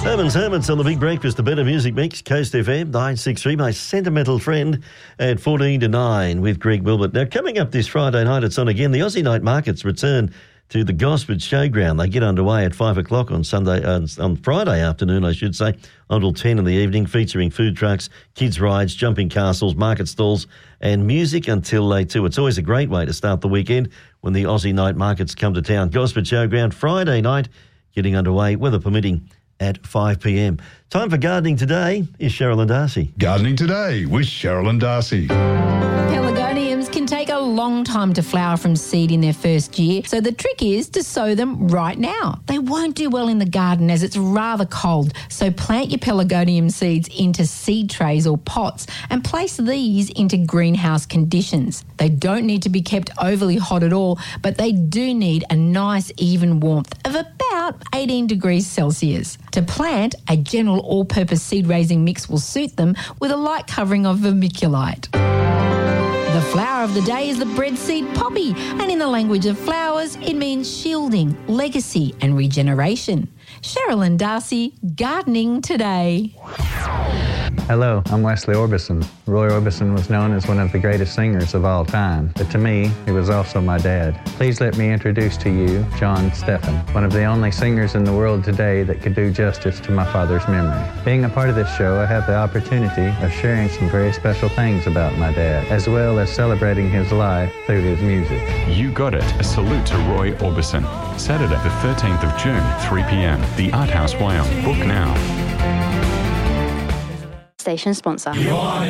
Herman's Hermits on the Big Breakfast, the Better Music Mix, Coast FM 963, my sentimental friend at 14 to 9 with Greg Wilbert. Now, coming up this Friday night, it's on again. The Aussie Night Markets return to the Gosford Showground. They get underway at 5 o'clock on Friday afternoon, I should say, until 10 in the evening, featuring food trucks, kids' rides, jumping castles, market stalls, and music until late too. It's always a great way to start the weekend when the Aussie Night Markets come to town. Gosford Showground, Friday night, getting underway, weather permitting, at 5 p.m. Time for Gardening Today is Cheryl and Darcy. Gardening Today with Cheryl and Darcy. Pelargoniums can take a long time to flower from seed in their first year, so the trick is to sow them right now. They won't do well in the garden as it's rather cold, so plant your pelargonium seeds into seed trays or pots and place these into greenhouse conditions. They don't need to be kept overly hot at all, but they do need a nice even warmth of about 18 degrees Celsius. To plant, a general all-purpose seed-raising mix will suit them with a light covering of vermiculite. The flower of the day is the breadseed poppy, and in the language of flowers, it means shielding, legacy and regeneration. Cheryl and Darcy, Gardening Today. Hello, I'm Wesley Orbison. Roy Orbison was known as one of the greatest singers of all time, but to me, he was also my dad. Please let me introduce to you John Steffen, one of the only singers in the world today that could do justice to my father's memory. Being a part of this show, I have the opportunity of sharing some very special things about my dad, as well as celebrating his life through his music. You got it. A salute to Roy Orbison. Saturday, the 13th of June, 3 p.m. The Art House Wyong. Book now. Station sponsor.